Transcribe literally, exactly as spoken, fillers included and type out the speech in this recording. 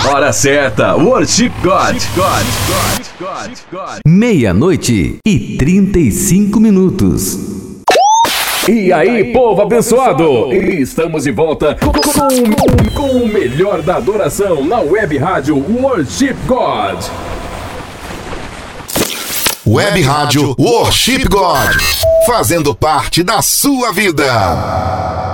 Hora certa, Worship God. Meia-noite e trinta e cinco minutos. E aí, povo abençoado! Estamos de volta com, com, com o melhor da adoração na web rádio Worship God. Web Rádio Worship God, fazendo parte da sua vida.